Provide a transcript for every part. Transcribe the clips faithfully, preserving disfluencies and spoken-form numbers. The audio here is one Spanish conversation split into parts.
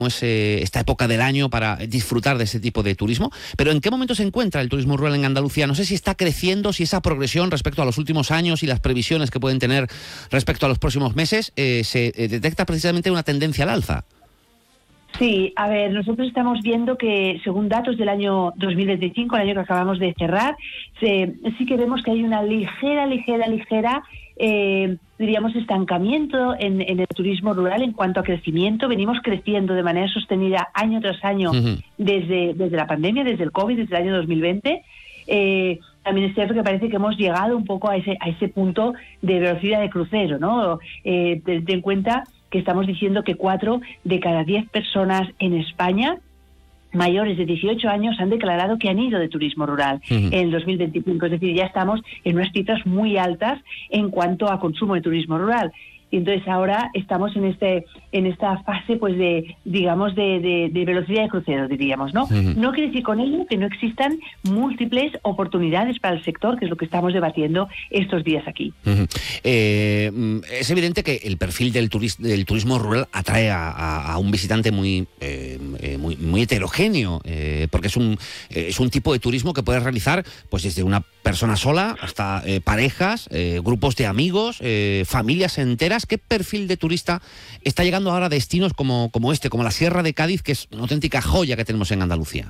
es eh, esta época del año para disfrutar de ese tipo de turismo, pero ¿en qué momento se encuentra el turismo rural en Andalucía? No sé si está creciendo, si esa progresión respecto a los últimos años y las previsiones que pueden tener respecto a los próximos meses, eh, se eh, detecta precisamente una tendencia al alza. Sí, a ver, nosotros estamos viendo que según datos del año dos mil veinticinco, el año que acabamos de cerrar, se, sí que vemos que hay una ligera, ligera, ligera, eh, diríamos, estancamiento en, en el turismo rural en cuanto a crecimiento. Venimos creciendo de manera sostenida año tras año uh-huh. desde, desde la pandemia, desde el COVID, desde el año dos mil veinte. Eh, también es cierto que parece que hemos llegado un poco a ese, a ese punto de velocidad de crucero, ¿no? Eh, ten en cuenta que estamos diciendo que cuatro de cada diez personas en España mayores de dieciocho años han declarado que han ido de turismo rural uh-huh. en el dos mil veinticinco. Es decir, ya estamos en unas cifras muy altas en cuanto a consumo de turismo rural. Y entonces ahora estamos en este en esta fase, pues, de, digamos, de, de, de velocidad de crucero, diríamos, ¿no? Uh-huh. No quiere decir con ello que no existan múltiples oportunidades para el sector, que es lo que estamos debatiendo estos días aquí. Uh-huh. Eh, es evidente que el perfil del, turis, del turismo rural atrae a, a, a un visitante muy, eh, muy, muy heterogéneo, eh, porque es un, eh, es un tipo de turismo que puedes realizar, pues, desde una persona sola hasta eh, parejas, eh, grupos de amigos, eh, familias enteras. ¿Qué perfil de turista está llegando ahora a destinos como, como este, como la Sierra de Cádiz, que es una auténtica joya que tenemos en Andalucía?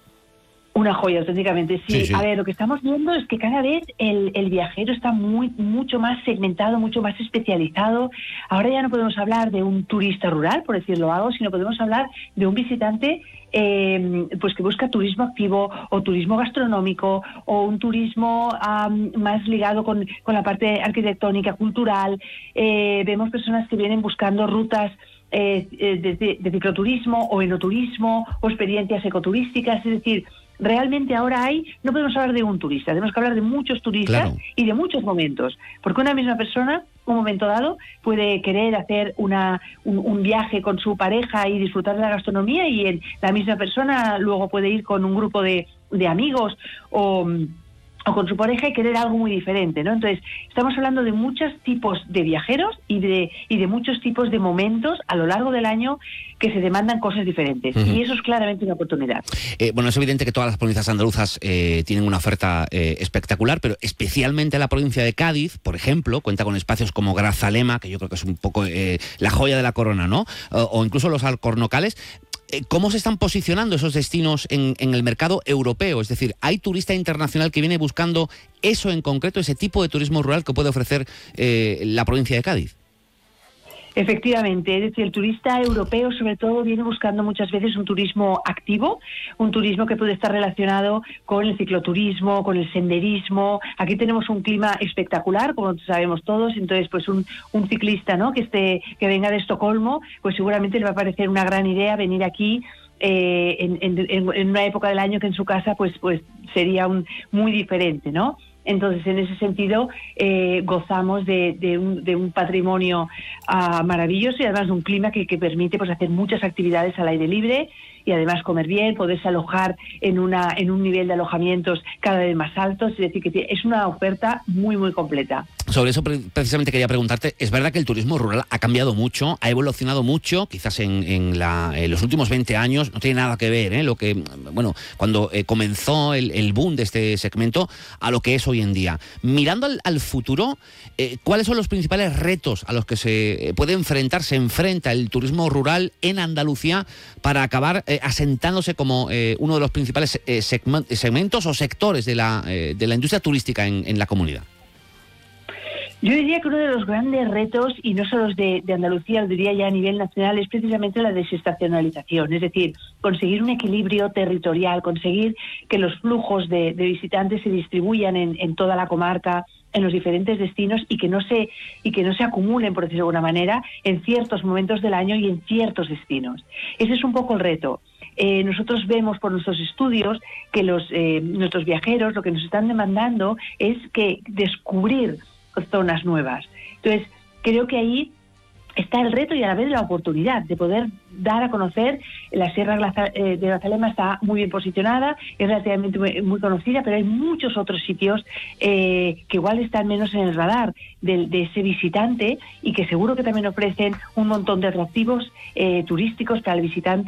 Una joya, auténticamente, sí. sí, sí. A ver, lo que estamos viendo es que cada vez el, el viajero está muy mucho más segmentado, mucho más especializado. Ahora ya no podemos hablar de un turista rural, por decirlo algo, sino podemos hablar de un visitante eh, pues que busca turismo activo o turismo gastronómico o un turismo um, más ligado con, con la parte arquitectónica, cultural. Eh, vemos personas que vienen buscando rutas eh, de, de, de cicloturismo o enoturismo o experiencias ecoturísticas, es decir, realmente ahora hay, no podemos hablar de un turista, tenemos que hablar de muchos turistas, claro, y de muchos momentos, porque una misma persona, un momento dado, puede querer hacer una un, un viaje con su pareja y disfrutar de la gastronomía, y el, la misma persona luego puede ir con un grupo de, de amigos o... o con su pareja y querer algo muy diferente, ¿no? Entonces, estamos hablando de muchos tipos de viajeros y de y de muchos tipos de momentos a lo largo del año que se demandan cosas diferentes. Uh-huh. Y eso es claramente una oportunidad. Eh, bueno, es evidente que todas las provincias andaluzas eh, tienen una oferta eh, espectacular, pero especialmente la provincia de Cádiz, por ejemplo, cuenta con espacios como Grazalema, que yo creo que es un poco eh, la joya de la corona, ¿no? O, o incluso los Alcornocales. ¿Cómo se están posicionando esos destinos en, en el mercado europeo? Es decir, ¿hay turista internacional que viene buscando eso en concreto, ese tipo de turismo rural que puede ofrecer eh, la provincia de Cádiz? Efectivamente, es decir, el turista europeo sobre todo viene buscando muchas veces un turismo activo, un turismo que puede estar relacionado con el cicloturismo, con el senderismo. Aquí tenemos un clima espectacular, como sabemos todos, entonces pues un, un ciclista, ¿no?, que esté, que venga de Estocolmo, pues seguramente le va a parecer una gran idea venir aquí eh, en, en, en una época del año que en su casa pues, pues sería un, muy diferente, ¿no? Entonces, en ese sentido, eh, gozamos de, de, un, de un patrimonio uh, maravilloso y además de un clima que, que permite, pues, hacer muchas actividades al aire libre y además comer bien, poderse alojar en una en un nivel de alojamientos cada vez más alto. Es decir, que es una oferta muy, muy completa. Sobre eso precisamente quería preguntarte, es verdad que el turismo rural ha cambiado mucho, ha evolucionado mucho, quizás en, en, la, en los últimos veinte años, no tiene nada que ver, ¿eh? Lo que, bueno, cuando eh, comenzó el, el boom de este segmento a lo que es hoy en día. Mirando al, al futuro, eh, ¿cuáles son los principales retos a los que se puede enfrentar, se enfrenta el turismo rural en Andalucía para acabar eh, asentándose como eh, uno de los principales eh, segmentos o sectores de la, eh, de la industria turística en, en la comunidad? Yo diría que uno de los grandes retos, y no solo de, de Andalucía, lo diría ya a nivel nacional, es precisamente la desestacionalización, es decir, conseguir un equilibrio territorial, conseguir que los flujos de, de visitantes se distribuyan en, en toda la comarca, en los diferentes destinos, y que no se y que no se acumulen, por decirlo de alguna manera, en ciertos momentos del año y en ciertos destinos. Ese es un poco el reto. Eh, nosotros vemos por nuestros estudios que los eh, nuestros viajeros lo que nos están demandando es que descubrir zonas nuevas. Entonces, creo que ahí está el reto y a la vez la oportunidad de poder dar a conocer. La Sierra de Grazalema está muy bien posicionada, es relativamente muy, muy conocida, pero hay muchos otros sitios eh, que igual están menos en el radar de, de ese visitante y que seguro que también ofrecen un montón de atractivos eh, turísticos para el visitante.